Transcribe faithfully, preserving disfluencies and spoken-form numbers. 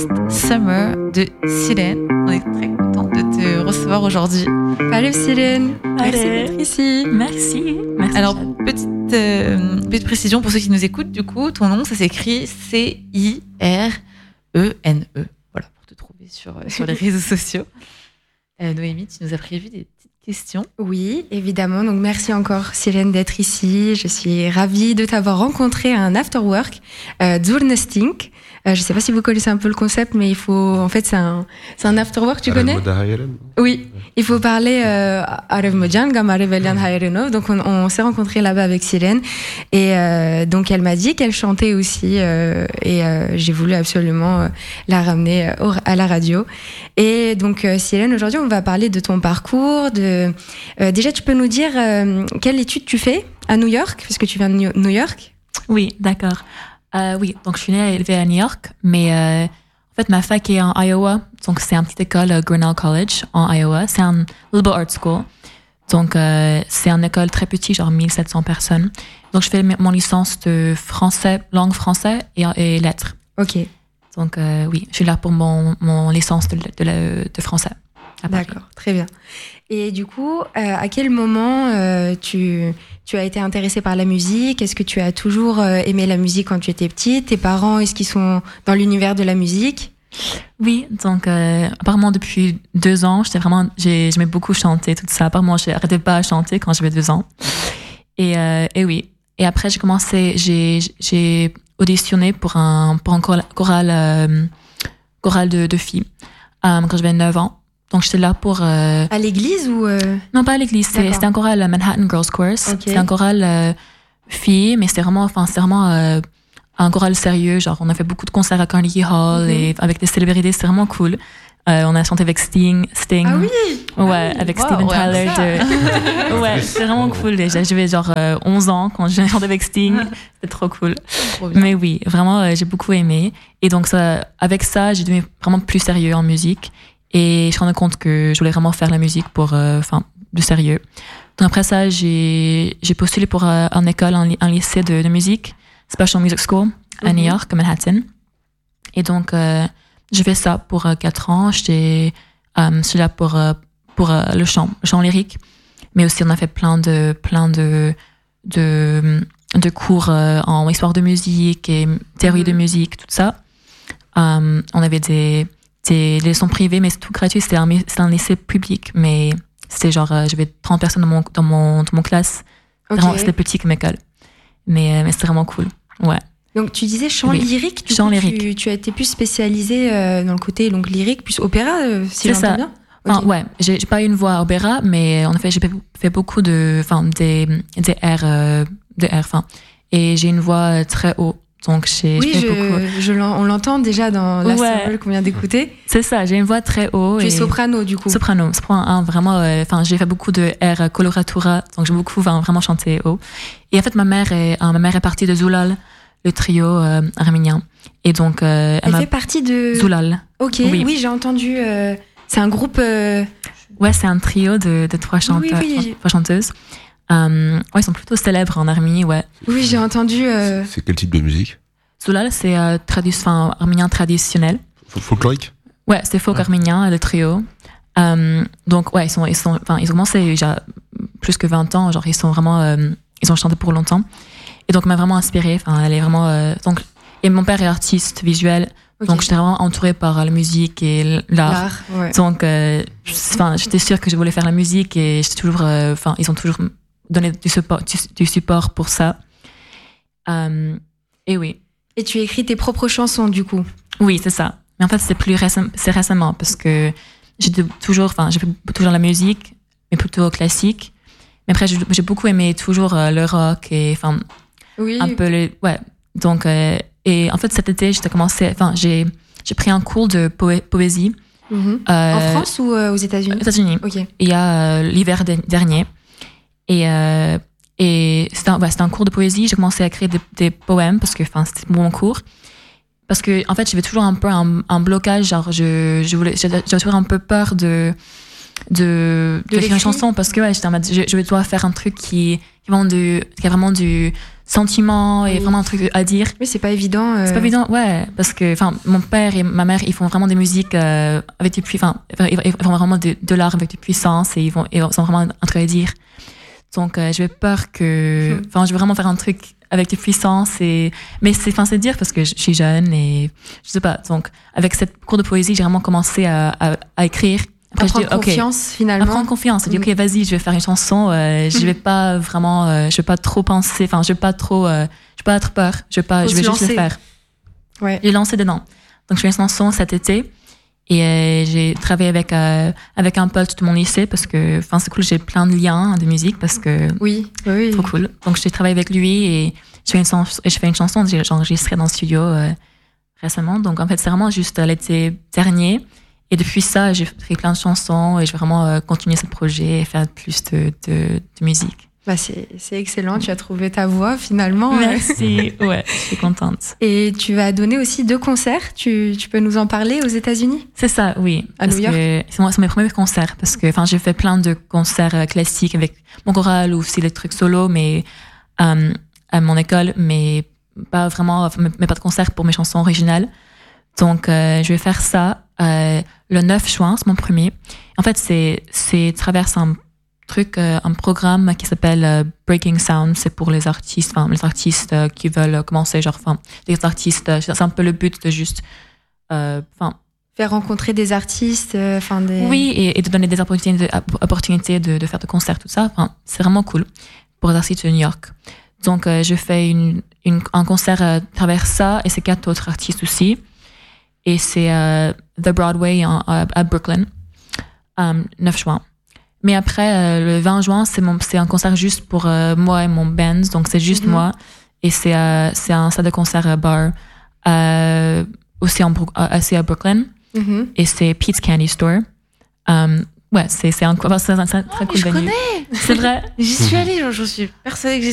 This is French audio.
Summer de Silène. On est très contente de te recevoir aujourd'hui. Salut Silène, merci d'être ici. Merci. Merci. Alors, petite, euh, petite précision pour ceux qui nous écoutent, du coup, ton nom, ça s'écrit C I R E N E. Voilà, pour te trouver sur, sur les réseaux sociaux. Euh, Noémie, tu nous as prévu des petites questions. Oui, évidemment. Donc, merci encore, Silène, d'être ici. Je suis ravie de t'avoir rencontré à un afterwork, euh, Zurnestink. Euh, je ne sais pas si vous connaissez un peu le concept, mais il faut, en fait, c'est un, c'est un afterwork, tu connais? Oui, il faut parler Arab Modjan, Gam Arab Elian Hayrenov. Donc, on, on s'est rencontrés là-bas avec Silène. Et euh, donc, elle m'a dit qu'elle chantait aussi. Euh, et euh, j'ai voulu absolument euh, la ramener euh, à la radio. Et donc, euh, Silène, aujourd'hui, on va parler de ton parcours. De, euh, déjà, tu peux nous dire euh, quelle étude tu fais à New York, puisque tu viens de New York? Oui, d'accord. Euh, oui, donc je suis née et élevée à New York, mais euh, en fait ma fac est en Iowa, donc c'est une petite école, uh, Grinnell College en Iowa, c'est un liberal arts school, donc euh, c'est une école très petite, genre mille sept cents personnes. Donc je fais mon licence de français, langue française et, et lettres. Ok. Donc euh, oui, je suis là pour mon, mon licence de, de, de, de français. D'accord, très bien. Et du coup, euh, à quel moment euh, tu, tu as été intéressée par la musique? Est-ce que tu as toujours euh, aimé la musique quand tu étais petite? Tes parents, est-ce qu'ils sont dans l'univers de la musique? Oui, donc euh, apparemment depuis deux ans, j'étais vraiment, j'ai, j'aimais beaucoup chanter, tout ça. Apparemment, je n'arrêtais pas à chanter quand j'avais deux ans. Et, euh, et oui. Et après, j'ai commencé, j'ai, j'ai auditionné pour un, pour un choral, euh, choral de, de filles euh, quand j'avais neuf ans. Donc, j'étais là pour... Euh... À l'église ou... Euh... Non, pas à l'église. C'était, c'était un choral Manhattan Girls Chorus. Okay. C'était un choral euh, filles, mais c'était vraiment, enfin, c'était vraiment euh, un choral sérieux. Genre, on a fait beaucoup de concerts à Carnegie Hall mm-hmm. et avec des célébrités. C'était vraiment cool. Euh, on a chanté avec Sting. Sting. Ah oui? Ouais, ah oui. avec wow, Steven ouais, Tyler. De... ouais, c'était vraiment cool. Déjà, j'avais genre euh, onze ans quand j'ai chanté avec Sting. C'était trop cool. Trop mais oui, vraiment, euh, j'ai beaucoup aimé. Et donc, ça, avec ça, j'ai devenu vraiment plus sérieux en musique. Et je me rendais compte que je voulais vraiment faire la musique pour, enfin, euh, du sérieux. Donc après ça, j'ai, j'ai postulé pour euh, une école, un, un lycée de, de musique, Special Music School, à mm-hmm. New York, à Manhattan. Et donc, euh, j'ai fait ça pour euh, quatre ans. J'étais, euh, j'étais là pour, euh, pour euh, le chant, le chant lyrique. Mais aussi, on a fait plein de, plein de, de, de cours euh, en histoire de musique et théorie mm-hmm. de musique, tout ça. Euh, on avait des... C'était des leçons privées, mais c'est tout gratuit. C'était un, c'était un lycée public, mais c'était genre, euh, j'avais trente personnes dans mon, dans mon, dans mon classe. Okay. Vraiment, c'était petit comme école. Mais, mais c'était vraiment cool. Ouais. Donc, tu disais chant oui. lyrique. Du chant coup, lyrique. Tu, tu as été plus spécialisée euh, dans le côté donc, lyrique, plus opéra, euh, si c'est j'entends ça. bien. Okay. Okay. Enfin, ouais, j'ai, j'ai pas eu une voix opéra, mais en effet, j'ai fait beaucoup de, enfin, des, des airs, euh, des airs, enfin. Et j'ai une voix très haut. Donc, j'ai, oui, je je, beaucoup. Je on l'entend déjà dans la ouais. sample qu'on vient d'écouter. C'est ça, j'ai une voix très haut. Tu et... es soprano, du coup. Soprano, soprano un, vraiment, enfin, euh, j'ai fait beaucoup de air coloratura, donc j'ai beaucoup, enfin, vraiment chanté haut. Et en fait, ma mère est, euh, ma mère est partie de Zulal, le trio euh, arménien. Et donc, euh, elle, elle fait partie de Zulal. Ok, oui, oui j'ai entendu. Euh, c'est un groupe. Euh... Ouais, c'est un trio de, de trois, chanteurs, oui, oui. trois chanteuses. Euh, ouais, ils sont plutôt célèbres en Arménie, ouais. Oui, j'ai entendu. Euh... C'est quel type de musique? Zulal, c'est euh, tradu- enfin, arménien traditionnel. Folklorique? Ouais, c'est folk ouais. arménien, le trio. Euh, donc, ouais, ils sont, ils sont, enfin, ils ont commencé il y a plus que vingt ans, genre, ils sont vraiment, euh, ils ont chanté pour longtemps. Et donc, m'a vraiment inspirée, enfin, elle est vraiment, euh, donc, et mon père est artiste visuel, okay. donc j'étais vraiment entourée par la musique et l'art. l'art ouais. Donc, euh, enfin, j'étais sûre que je voulais faire la musique et j'étais toujours, enfin, euh, ils ont toujours donné du support, du, du support pour ça. Euh, et oui. Et tu écris tes propres chansons, du coup? Oui, c'est ça. Mais en fait, c'est plus récem- c'est récemment parce que j'ai toujours, enfin, j'ai fait toujours la musique, mais plutôt classique. Mais après, j'ai, j'ai beaucoup aimé toujours euh, le rock et, enfin, oui. un peu le, ouais. Donc, euh, et en fait, cet été, j'ai commencé, enfin, j'ai, j'ai pris un cours de poé- poésie. Mm-hmm. Euh, en France ou euh, aux États-Unis? Aux États-Unis. Ok. Il y a euh, l'hiver de- dernier. Et, euh, Et c'était un, ouais, c'était un cours de poésie. J'ai commencé à écrire des, des poèmes parce que, enfin, c'était mon cours. Parce que, en fait, j'avais toujours un peu un, un blocage. Genre, je, je voulais, j'avais toujours un peu peur de, de, de, de écrire une chanson parce que, ouais, j'étais en mode, je, je dois faire un truc qui, qui, vraiment du, qui a vraiment du sentiments et oui. vraiment un truc à dire. Oui, c'est pas évident. Euh... C'est pas évident, ouais, parce que enfin mon père et ma mère ils font vraiment des musiques euh, avec des enfin ils font vraiment de, de l'art avec des puissances et ils vont ils ont vraiment un truc à dire. Donc euh, j'ai peur que enfin je veux vraiment faire un truc avec des puissances et mais c'est enfin c'est dire parce que je suis jeune et je sais pas. Donc avec cette cours de poésie j'ai vraiment commencé à à, à écrire. Après, à prendre je dis, confiance okay, finalement. À prendre confiance. Je dis, ok, vas-y, je vais faire une chanson. Euh, je vais pas vraiment, euh, je vais pas trop penser. Enfin, je vais pas trop, euh, je vais pas être peur. Je vais pas, Faut je vais juste lancer. le faire. Ouais. J'ai lancé dedans. Donc, je fais une chanson cet été et euh, j'ai travaillé avec euh, avec un pote de mon lycée parce que, enfin, c'est cool. J'ai plein de liens de musique parce que oui, oui, trop cool. Donc, j'ai travaillé avec lui et je fais une chanson. Je fais une chanson. J'ai enregistré dans le studio euh, récemment. Donc, en fait, c'est vraiment juste l'été dernier. Et depuis ça, j'ai fait plein de chansons et je vais vraiment euh, continuer ce projet et faire plus de, de, de musique. Bah c'est, c'est excellent, tu as trouvé ta voix finalement. Merci, ouais, je suis contente. Et tu vas donner aussi deux concerts, tu, tu peux nous en parler aux États-Unis ? C'est ça, oui. À New York ? C'est, c'est mes premiers concerts parce que j'ai fait plein de concerts classiques avec mon chorale ou aussi des trucs solo mais, euh, à mon école, mais pas vraiment, mais pas de concert pour mes chansons originales. Donc, euh, je vais faire ça euh, le neuf juin, c'est mon premier. En fait, c'est c'est traverse un truc, euh, un programme qui s'appelle euh, Breaking Sound. C'est pour les artistes, enfin les artistes euh, qui veulent commencer, genre, enfin, les artistes. Euh, c'est un peu le but de juste, enfin. Euh, faire rencontrer des artistes, enfin euh, des. Oui, et, et de donner des opportunités, de, opportunités de, de faire des concerts, tout ça. Enfin, c'est vraiment cool pour les artistes de New York. Donc, euh, je fais une, une un concert à travers ça et c'est quatre autres artistes aussi. Et c'est euh, The Broadway en, à, à Brooklyn, um, neuf juin. Mais après, euh, le vingt juin, c'est, mon, c'est un concert juste pour euh, moi et mon band, donc c'est juste mm-hmm. moi. Et c'est, euh, c'est un salle de concert à bar, euh, aussi, en, aussi à Brooklyn. Mm-hmm. Et c'est Pete's Candy Store. Um, ouais, c'est, c'est un, c'est un, c'est un très oh, cool je venue. Connais. C'est vrai. J'y suis allée, je suis persuadée que j'y